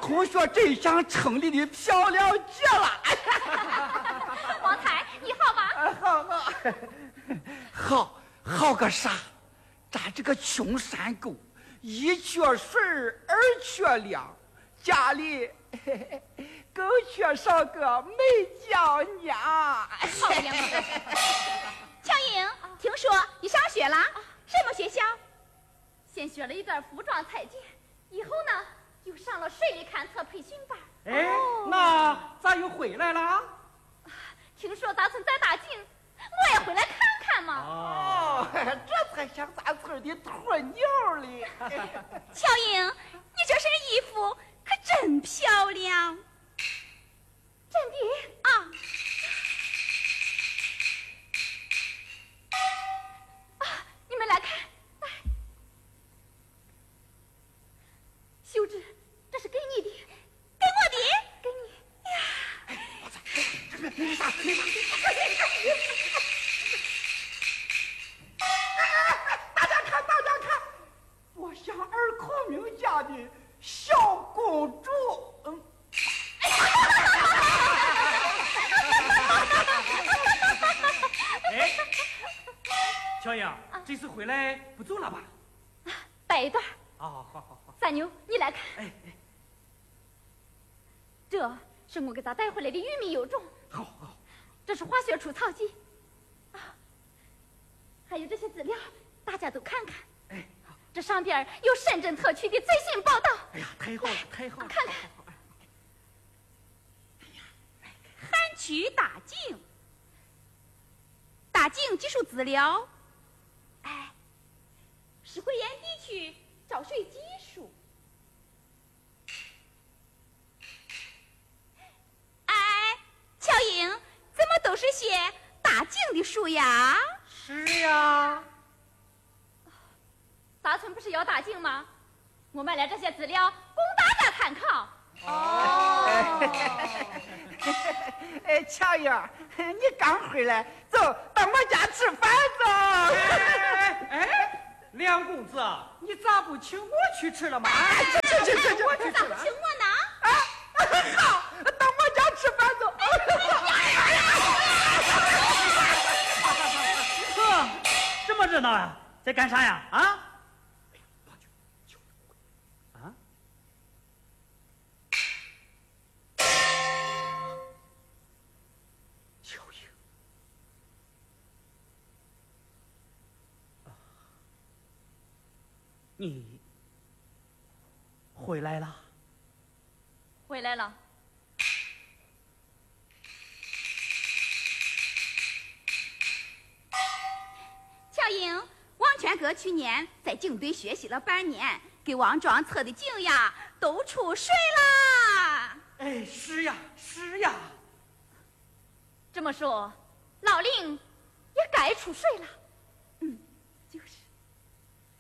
同学真想城里的漂亮极了。 王才，你好吗？ 好个啥？咱这个穷山沟，一缺水二缺粮，家里更缺少个美娇娘。 好娘们。乔英，听说你上学了？什么学校？先学了一段服装裁剪，以后呢又上了水利勘测培训班。 哎，那咋又回来了？ 听说咱村在大井，我也回来看看嘛。 哦，这才像咱村的鸵鸟哩。 乔英，你这身衣服可真漂亮。真的啊。你们来看，来，秀芝，这是给你的，给我的，给你呀。 那啥，大家看，我像二孔明家的小公主。 哎，乔英，这次回来不走了吧？ 待一段。 好。 三妞，你来看。 哎， 这是我给咱带回来的玉米油种。 好。 这是化学除草剂。还有这些资料，大家都看看。 哎，好。 这上边有深圳特区的最新报道。 哎呀，太好了。 看看。旱区大井技术资料。哎，石灰岩地区找水技术。哎，乔英，怎么都是些大井的树呀？ 是呀。 咱村不是要大井吗？我买了这些资料供大家参考。 哎，乔英，你刚回来，走到我家吃饭走。 哎，梁公子，你咋不请我去吃了吗？ 去， 我去咋不请我呢？ 好，到我家吃饭走。 呵，这么热闹呀？在干啥呀？啊？你回来了？ 回来了。乔英，王全哥去年在警队学习了半年，给王庄测的井呀都出水啦。 哎，是呀。 这么说，老林也该出水了。就是。